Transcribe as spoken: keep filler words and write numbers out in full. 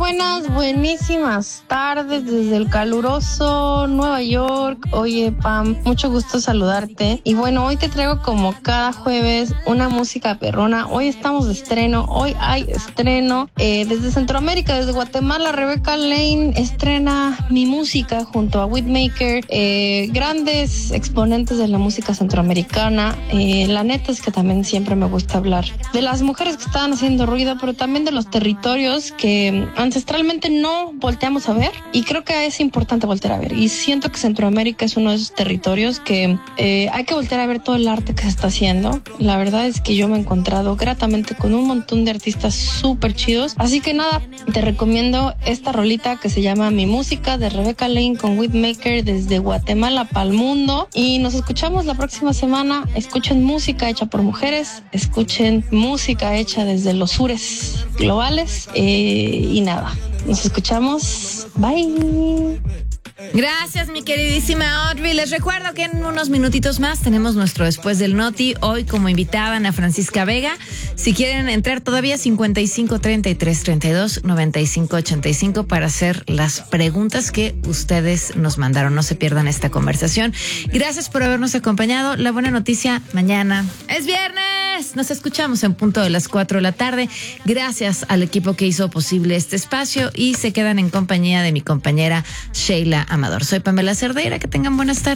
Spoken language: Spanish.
buenas, buenísimas tardes desde el caluroso Nueva York. Oye, Pam, mucho gusto saludarte. Y bueno, hoy te traigo como cada jueves una música perrona. Hoy estamos de estreno, hoy hay estreno. Eh, desde Centroamérica, desde Guatemala, Rebecca Lane estrena Mi Música junto a Whitmaker. Eh, grandes exponentes de la música centroamericana. Eh, la neta es que también siempre me gusta hablar de las mujeres que estaban haciendo ruido, pero también de los territorios que ancestralmente no volteamos a ver, y creo que es importante voltear a ver, y siento que Centroamérica es uno de esos territorios que eh, hay que voltear a ver todo el arte que se está haciendo. La verdad es que yo me he encontrado gratamente con un montón de artistas súper chidos, así que nada, te recomiendo esta rolita que se llama Mi Música de Rebecca Lane con Whitmaker desde Guatemala para el mundo, y nos escuchamos la próxima semana. Escuchen música hecha por mujeres, escuchen música hecha desde los sures globales, eh, y nada, nos escuchamos. Bye. Gracias, mi queridísima Audrey. Les recuerdo que en unos minutitos más tenemos nuestro Después del Noti. Hoy como invitada Ana Francisca Vega. Si quieren entrar todavía, cincuenta y cinco, treinta y tres, treinta y dos, noventa y cinco, ochenta y cinco para hacer las preguntas que ustedes nos mandaron. No se pierdan esta conversación. Gracias por habernos acompañado. La buena noticia, mañana es viernes. Nos escuchamos en punto de las cuatro de la tarde. Gracias al equipo que hizo posible este espacio y se quedan en compañía de mi compañera Sheila Amador. Soy Pamela Cerdeira. Que tengan buenas tardes.